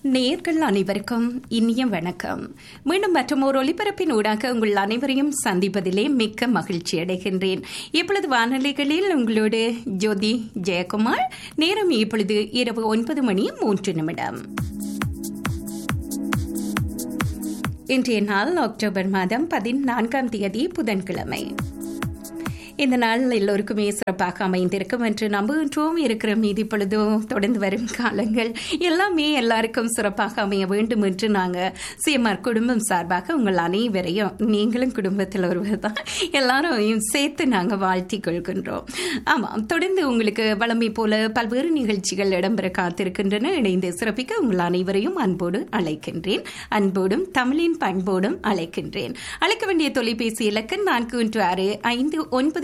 நேயர்கள் அனைவருக்கும் இனிய வணக்கம். மீண்டும் மற்றொரு ஒலிபரப்பின் ஊடாக உங்கள் அனைவரையும் சந்திப்பதிலே மிக்க மகிழ்ச்சி அடைகின்றேன். இப்பொழுது வானொலிகளில் உங்களோடு ஜோதி ஜெயக்குமார். நேரம் இப்பொழுது இரவு 9:03. இன்றைய நாள் அக்டோபர் மாதம் 14 புதன்கிழமை. இந்த நாள் எல்லோருக்குமே சிறப்பாக அமைந்திருக்கும் என்று நம்புகின்றோம். இருக்கிற மீதி பொழுதும் தொடர்ந்து வரும் காலங்கள் எல்லாமே எல்லாருக்கும் சிறப்பாக அமைய வேண்டும் என்று நாங்கள் சிஎம்ஆர் குடும்பம் சார்பாக உங்கள் அனைவரையும், நீங்களும் குடும்பத்தில் ஒருவர் தான், எல்லாரையும் சேர்த்து நாங்கள் வாழ்த்தி கொள்கின்றோம். ஆமாம், தொடர்ந்து உங்களுக்கு வழமை போல பல்வேறு நிகழ்ச்சிகள் இடம்பெற காத்திருக்கின்றன. இணைந்து சிறப்பிக்க உங்கள் அனைவரையும் அன்போடு அழைக்கின்றேன். அன்போடும் தமிழின் பண்போடும் அழைக்கின்றேன். அழைக்க வேண்டிய தொலைபேசி இலக்கு 416-593-0055.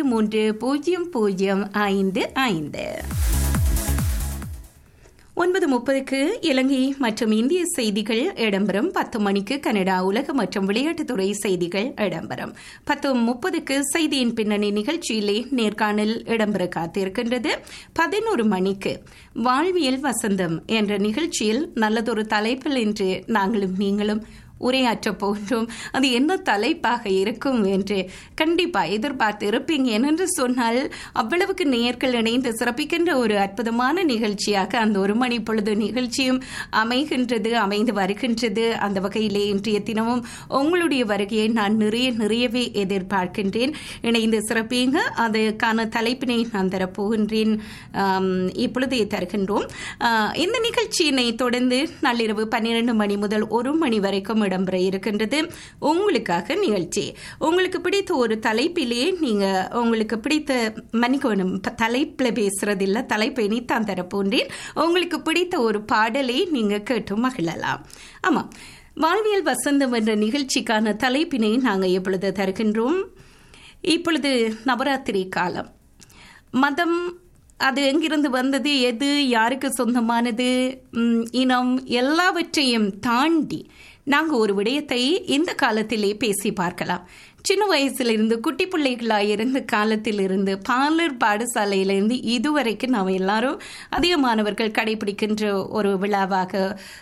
9:30 இலங்கை மற்றும் இந்திய செய்திகள் இடம்பெறும். 10 மணிக்கு கனடா உலக மற்றும் விளையாட்டுத்துறை செய்திகள் இடம்பெறும். 10:30 செய்தியின் பின்னணி நிகழ்ச்சியிலே நேர்காணல் இடம்பெற காத்திருக்கின்றது. 11 மணிக்கு வாழ்வியல் வசந்தம் என்ற நிகழ்ச்சியில் நல்லதொரு தலைப்பில் இன்று நாங்களும் நீங்களும் உரையாற்ற போன்றோம். அது என்ன தலைப்பாக இருக்கும் என்று கண்டிப்பாக எதிர்பார்த்து இருப்பீங்க. என்று சொன்னால் அவ்வளவுக்கு நேயர்கள் இணைந்து சிறப்பிக்கின்ற ஒரு அற்புதமான நிகழ்ச்சியாக அந்த 1 மணி பொழுது நிகழ்ச்சியும் அமைந்து வருகின்றது. அந்த வகையிலே இன்றைய தினமும் உங்களுடைய வருகையை நான் நிறையவே எதிர்பார்க்கின்றேன். இணைந்து சிறப்பீங்க. அதுக்கான தலைப்பினை நான் தரப்போகின்றேன், இப்பொழுதே தருகின்றோம். இந்த நிகழ்ச்சியினை தொடர்ந்து நள்ளிரவு 12 மணி முதல் 1 மணி வரைக்கும் இடம்பெற இருக்கின்றது உங்களுக்காக நிகழ்ச்சி. உங்களுக்கு பிடித்த ஒரு தலைப்பிலே நீங்க உங்களுக்கு பிடித்த மணிக்கோணம் தலைப்பில் பேசுறதில்லை, தலைப்பை நீத்தான் தரப்போன்றேன். உங்களுக்கு பிடித்த ஒரு பாடலை நீங்க கேட்டு மகிழலாம். ஆமா, வாழ்வியல் வசந்தம் என்ற நிகழ்ச்சிக்கான தலைப்பினை நாங்கள் எப்பொழுது தருகின்றோம். இப்பொழுது நவராத்திரி காலம். மதம் அது எங்கிருந்து வந்தது, எது யாருக்கு சொந்தமானது, இனம் எல்லாவற்றையும் தாண்டி நாங்கள் ஒரு விடயத்தை இந்த காலத்திலே பேசி பார்க்கலாம். சின்ன வயசிலிருந்து குட்டி பிள்ளைகளாயிருந்து காலத்திலிருந்து பாலர் பாடசாலையிலிருந்து இதுவரைக்கும் நாம் எல்லாரும் அதிகமானவர்கள் கடைபிடிக்கின்ற ஒரு விழாவாக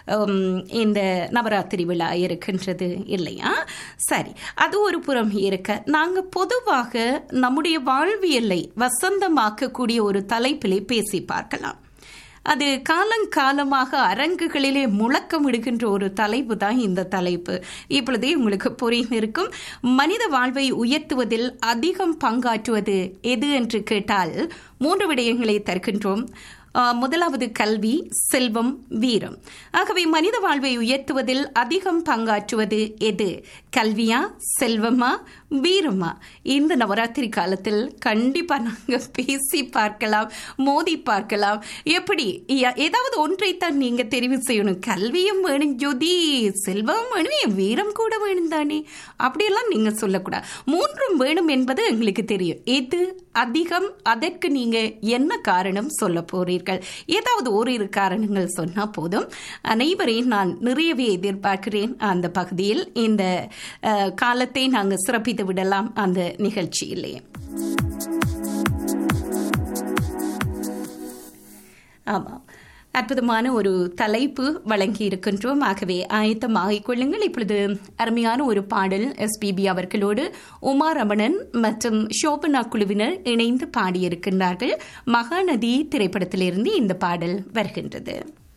இந்த நவராத்திரி விழா இருக்கின்றது இல்லையா? சரி, அது ஒரு புறம் இருக்க, நாங்கள் பொதுவாக நம்முடைய வாழ்வியலை வசந்தமாக்கக்கூடிய ஒரு தலைப்பிலே பேசி பார்க்கலாம். அது காலங்காலமாக அரங்குகளிலே முழக்கமிடுகின்ற ஒரு தலைப்பு தான் இந்த தலைப்பு. இப்பொழுதே உங்களுக்கு புரிந்திருக்கும். மனித வாழ்வை உயர்த்துவதில் அதிகம் பங்காற்றுவது எது என்று கேட்டால் 3 விடயங்களை தருகின்றோம். முதலாவது கல்வி, செல்வம், வீரம். ஆகவே மனித வாழ்வை உயர்த்துவதில் அதிகம் பங்காற்றுவது எது? கல்வியா, செல்வமா, வீரமா? இந்த நவராத்திரி காலத்தில் கண்டிப்பா நாங்க பேசி பார்க்கலாம், மோதி பார்க்கலாம். எப்படி ஏதாவது ஒன்றைத்தான் நீங்க தெரிவு செய்யணும். கல்வியும் வேணும் ஜோதி, செல்வம் வேணும், வீரம் கூட வேணும் தானே, அப்படியெல்லாம் நீங்க சொல்லக்கூடாது. 3ம் வேணும் என்பது எங்களுக்கு தெரியும். எது அதிகம், அதற்கு நீங்க என்ன காரணம் சொல்ல போறீர்கள்? ஏதாவது ஓரிரு காரணங்கள் சொன்னா போதும். அனைவரையும் நான் நிறையவே எதிர்பார்க்கிறேன். அந்த பகுதியில் இந்த காலத்தை நாங்கள் சிறப்பித்து விடலாம் அந்த நிகழ்ச்சியிலே. ஆமாம், அற்புதமான ஒரு தலைப்பு வழங்கி இருக்கின்றோம். ஆகவே ஆயத்தமாகிக் கொள்ளுங்கள். இப்பொழுது அருமையான ஒரு பாடல் SPB அவர்களோடு உமா ரமணன் மற்றும் ஷோபனா குழுவினர் இணைந்து பாடியிருக்கின்றார்கள். மகாநதி திரைப்படத்திலிருந்து இந்த பாடல் வருகின்றது.